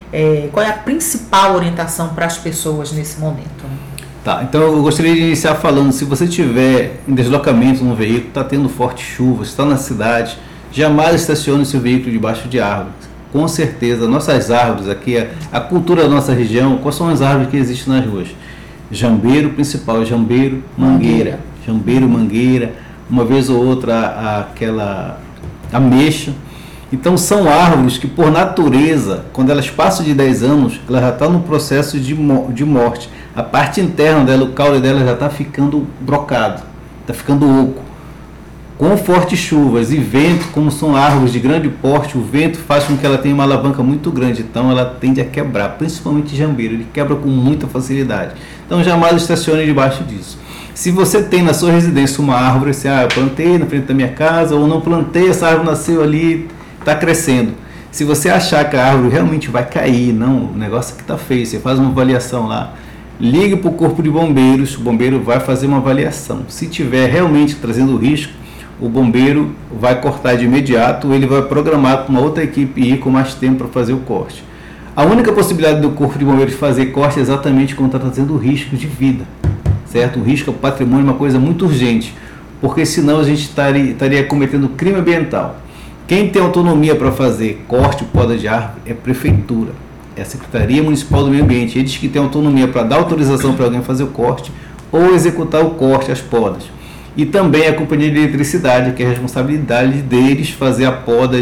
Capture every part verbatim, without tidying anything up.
É, qual é a principal orientação para as pessoas nesse momento? Tá, então eu gostaria de iniciar falando, se você estiver em deslocamento no veículo, está tendo forte chuva, está na cidade, jamais estacione seu veículo debaixo de árvores. Com certeza, nossas árvores aqui, a, a cultura da nossa região, quais são as árvores que existem nas ruas? Jambeiro principal, jambeiro, mangueira, jambeiro, mangueira, uma vez ou outra a, aquela ameixa. Então são árvores que por natureza, quando elas passam de dez anos, elas já estão no processo de, de morte. A parte interna dela, o caule dela já está ficando brocado, está ficando oco. Com fortes chuvas e vento, como são árvores de grande porte, o vento faz com que ela tenha uma alavanca muito grande, então ela tende a quebrar, principalmente jambeiro, ele quebra com muita facilidade. Então jamais estacione debaixo disso. Se você tem na sua residência uma árvore, assim, ah, eu plantei na frente da minha casa, ou não plantei, essa árvore nasceu ali, está crescendo. Se você achar que a árvore realmente vai cair, não, o negócio aqui está feio, você faz uma avaliação lá, ligue para o corpo de bombeiros, o bombeiro vai fazer uma avaliação. Se tiver realmente trazendo risco, o bombeiro vai cortar de imediato, ele vai programar para uma outra equipe ir com mais tempo para fazer o corte. A única possibilidade do corpo de bombeiros fazer corte é exatamente quando está trazendo risco de vida, certo? O risco ao patrimônio é uma coisa muito urgente, porque senão a gente estaria, estaria cometendo crime ambiental. Quem tem autonomia para fazer corte e poda de árvore é a prefeitura, é a Secretaria Municipal do Meio Ambiente. Eles que têm autonomia para dar autorização para alguém fazer o corte ou executar o corte, as podas. E também a Companhia de Eletricidade, que é a responsabilidade deles fazer a poda,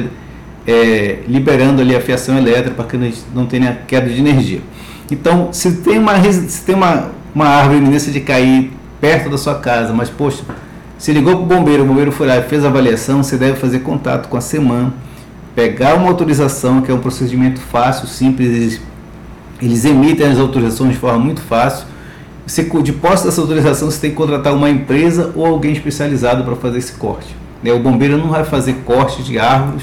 é, liberando ali a fiação elétrica para que a gente não tenha queda de energia. Então, se tem uma, se tem uma, uma árvore iminência de cair perto da sua casa, mas, poxa, se ligou para o bombeiro, o bombeiro foi lá e fez a avaliação, você deve fazer contato com a SEMAN, pegar uma autorização, que é um procedimento fácil, simples, eles, eles emitem as autorizações de forma muito fácil. Você, de posse dessa autorização, você tem que contratar uma empresa ou alguém especializado para fazer esse corte. O bombeiro não vai fazer corte de árvores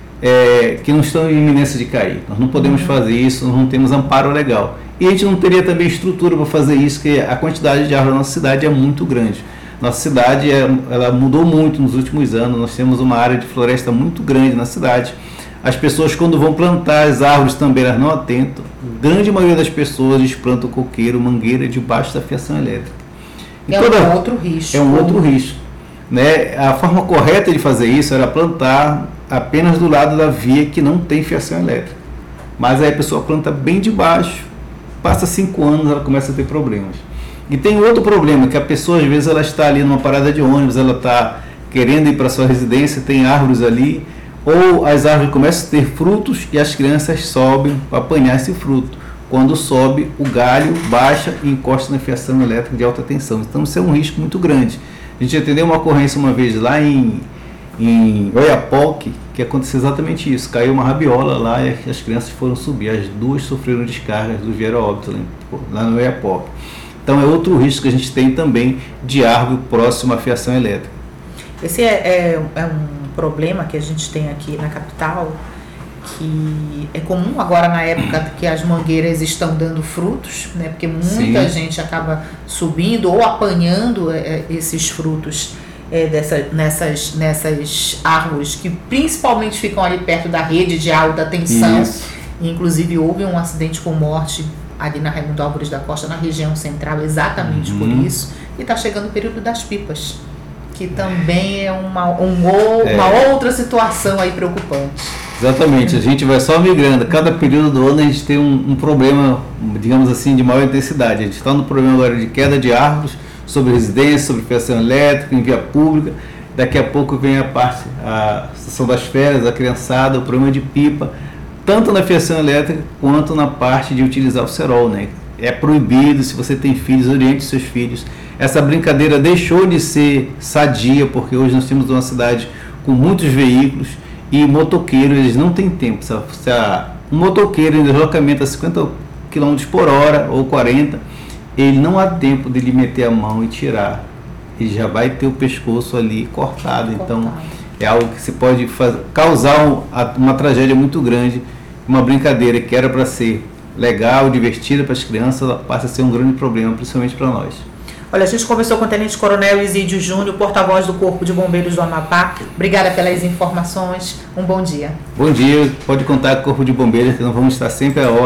é, que não estão em iminência de cair. Nós não podemos fazer isso, nós não temos amparo legal. E a gente não teria também estrutura para fazer isso, porque a quantidade de árvores na nossa cidade é muito grande. Nossa cidade é, ela mudou muito nos últimos anos, nós temos uma área de floresta muito grande na cidade. As pessoas, quando vão plantar as árvores também, elas não atentam. A grande maioria das pessoas eles plantam coqueiro, mangueira debaixo da fiação elétrica. E é toda, um outro risco. É um outro risco. Né? A forma correta de fazer isso era plantar apenas do lado da via que não tem fiação elétrica. Mas aí a pessoa planta bem debaixo, passa cinco anos, ela começa a ter problemas. E tem outro problema, que a pessoa às vezes ela está ali numa parada de ônibus, ela está querendo ir para sua residência, tem árvores ali, ou as árvores começam a ter frutos e as crianças sobem para apanhar esse fruto. Quando sobe, o galho baixa e encosta na fiação elétrica de alta tensão. Então isso é um risco muito grande. A gente atendeu uma ocorrência uma vez lá em, em Oiapoque, que aconteceu exatamente isso. Caiu uma rabiola lá e as crianças foram subir. As duas sofreram descargas, do vieram a óbito lá no Oiapoque. Então é outro risco que a gente tem também de árvore próximo à fiação elétrica. Esse é, é, é um problema que a gente tem aqui na capital, que é comum agora na época que as mangueiras estão dando frutos, né? Porque muita Sim. gente acaba subindo ou apanhando é, esses frutos é, dessa, nessas, nessas árvores que principalmente ficam ali perto da rede de alta tensão. Isso. Inclusive houve um acidente com morte ali na Raimundo Álvares da Costa, na região central, exatamente uhum. por isso. E está chegando o período das pipas, que também é uma, um, uma é. outra situação aí preocupante. Exatamente, a gente vai só migrando. Cada período do ano a gente tem um, um problema, digamos assim, de maior intensidade. A gente está no problema agora de queda de árvores, sobre residência, sobre fiação elétrica, em via pública. Daqui a pouco vem a parte, a estação das férias, a criançada, o problema de pipa, tanto na fiação elétrica quanto na parte de utilizar o cerol, né? É proibido, se você tem filhos, oriente seus filhos. Essa brincadeira deixou de ser sadia, porque hoje nós temos uma cidade com muitos veículos e motoqueiros, eles não têm tempo. Se, a, se a, um motoqueiro em deslocamento a cinquenta quilômetros por hora ou quarenta, ele não há tempo de lhe meter a mão e tirar. Ele já vai ter o pescoço ali cortado. cortado. Então é algo que se pode fazer, causar um, uma tragédia muito grande. Uma brincadeira que era para ser legal, divertida para as crianças, ela passa a ser um grande problema, principalmente para nós. Olha, a gente conversou com o Tenente Coronel Isídio Júnior, porta-voz do Corpo de Bombeiros do Amapá. Obrigada pelas informações. Um bom dia. Bom dia. Pode contar com o Corpo de Bombeiros, que nós vamos estar sempre à hora.